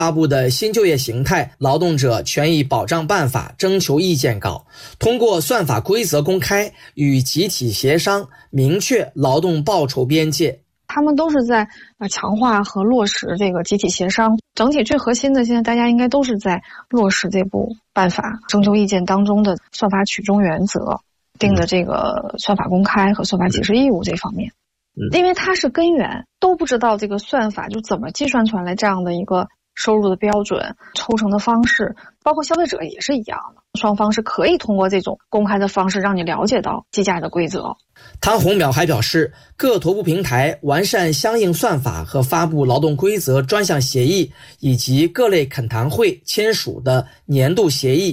发布的新就业形态劳动者权益保障办法征求意见稿，通过算法规则公开与集体协商，明确劳动报酬边界。 他们都是在强化和落实这个集体协商。整体最核心的，现在大家应该都是在落实这部办法征求意见当中的算法取中原则定的这个算法公开和算法解释义务这方面。因为它是根源，都不知道这个算法就怎么计算出来这样的一个收入的标准、抽成的方式，包括消费者也是一样的，双方是可以通过这种公开的方式让你了解到计价的规则。 汤洪淼还表示，各头部平台完善相应算法和发布劳动规则专项协议，以及各类恳谈会签署的年度协议